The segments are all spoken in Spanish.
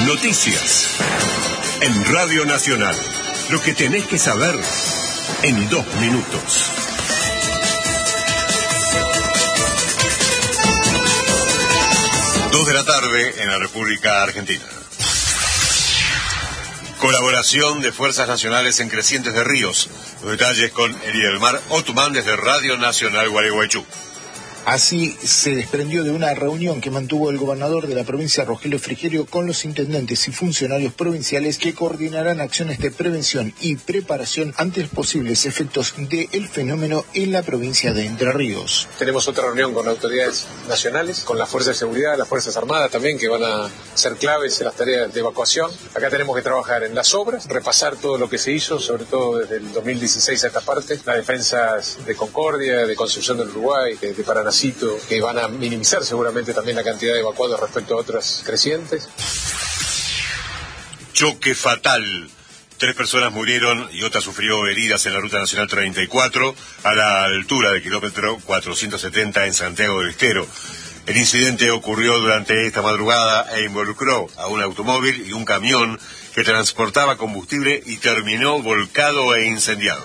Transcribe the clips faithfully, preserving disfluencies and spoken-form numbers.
Noticias en Radio Nacional. Lo que tenés que saber en dos minutos. Dos de la tarde en la República Argentina. Colaboración de fuerzas nacionales en Crecientes de Ríos. Los detalles con Elidelmar Otumán desde Radio Nacional Gualeguaychú. Así se desprendió de una reunión que mantuvo el gobernador de la provincia, Rogelio Frigerio, con los intendentes y funcionarios provinciales que coordinarán acciones de prevención y preparación ante los posibles efectos del fenómeno en la provincia de Entre Ríos. Tenemos otra reunión con autoridades nacionales, con las fuerzas de seguridad, las fuerzas armadas también, que van a ser claves en las tareas de evacuación. Acá tenemos que trabajar en las obras, repasar todo lo que se hizo, sobre todo desde el dos mil dieciséis a esta parte, las defensas de Concordia, de Concepción del Uruguay, de, de Paraná, que van a minimizar seguramente también la cantidad de evacuados respecto a otras crecientes. Choque fatal. Tres personas murieron y otra sufrió heridas en la Ruta Nacional treinta y cuatro a la altura del kilómetro cuatrocientos setenta en Santiago del Estero. El incidente ocurrió durante esta madrugada e involucró a un automóvil y un camión que transportaba combustible y terminó volcado e incendiado.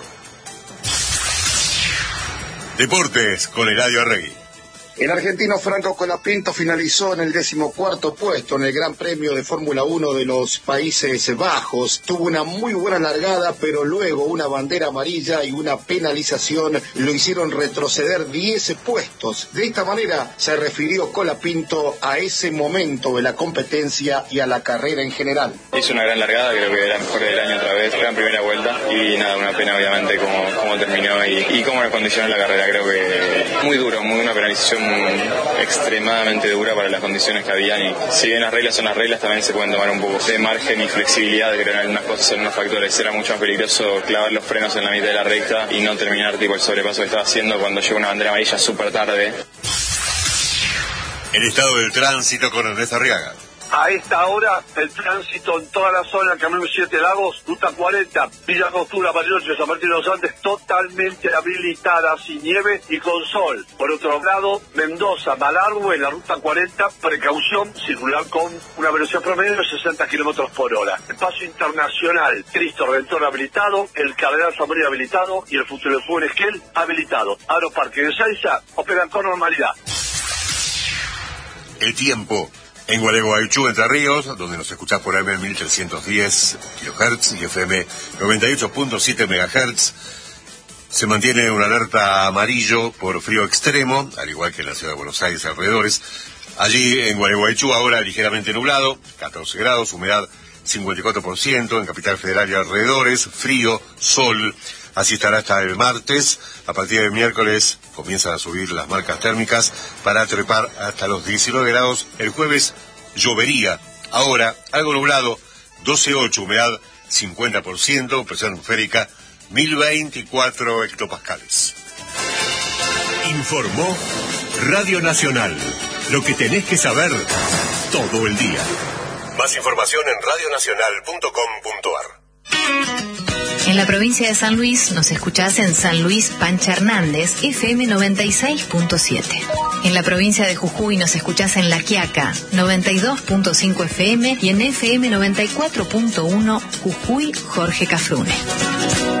Deportes con Eladio Arregui. El argentino Franco Colapinto finalizó en el decimocuarto puesto en el Gran Premio de Fórmula uno de los Países Bajos. Tuvo una muy buena largada, pero luego una bandera amarilla y una penalización lo hicieron retroceder diez puestos. De esta manera se refirió Colapinto a ese momento de la competencia y a la carrera en general. Hizo una gran largada, creo que era mejor del año otra vez, gran primera vuelta y nada, una pena obviamente cómo, cómo terminó y, y cómo le condicionó la carrera. Creo que muy duro, muy una penalización extremadamente dura para las condiciones que habían, y si bien las reglas son las reglas, también se pueden tomar un poco de margen y flexibilidad, creo, en algunas cosas, en unos factores. Era mucho más peligroso clavar los frenos en la mitad de la recta y no terminar tipo el sobrepaso que estaba haciendo cuando llegó una bandera amarilla súper tarde. El estado del tránsito con Ernesto Arriaga. A esta hora, el tránsito en toda la zona, Camino Siete Lagos, Ruta cuarenta, Villa Costura, Bariloche, San Martín de los Andes, totalmente habilitada, sin nieve y con sol. Por otro lado, Mendoza, Malargüe, la Ruta cuarenta, precaución, circular con una velocidad promedio de sesenta kilómetros por hora. El paso internacional, Cristo Redentor habilitado, el Cardenal Zamora habilitado y el Futuro de Fútbol Esquel habilitado. Aeroparque de Saiza operan con normalidad. El tiempo. En Gualeguaychú, Entre Ríos, donde nos escuchás por A M mil trescientos diez kilohertz y F M noventa y ocho punto siete megahertz, se mantiene una alerta amarillo por frío extremo, al igual que en la ciudad de Buenos Aires y alrededores. Allí en Gualeguaychú ahora ligeramente nublado, catorce grados, humedad cincuenta y cuatro por ciento, en Capital Federal y alrededores, frío, sol. Así estará hasta el martes. A partir del miércoles comienzan a subir las marcas térmicas para trepar hasta los diecinueve grados. El jueves llovería. Ahora, algo nublado, doce coma ocho, humedad cincuenta por ciento, presión atmosférica mil veinticuatro hectopascales. Informó Radio Nacional. Lo que tenés que saber todo el día. Más información en radio nacional punto com punto ar. En la provincia de San Luis nos escuchás en San Luis Pancha Hernández, F M noventa y seis punto siete. En la provincia de Jujuy nos escuchás en La Quiaca, noventa y dos punto cinco F M y en F M noventa y cuatro punto uno Jujuy Jorge Cafrune.